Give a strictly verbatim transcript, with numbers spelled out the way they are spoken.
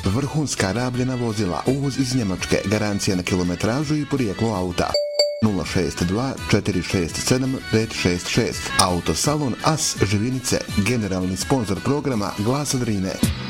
vrhunska rabljena vozila, uvoz iz Njemačke, garancija na kilometražu i porijeklo auta. nula šest dva četiri šest sedam pet šest šest. Autosalon As Živinice, generalni sponzor programa Glasa Drine.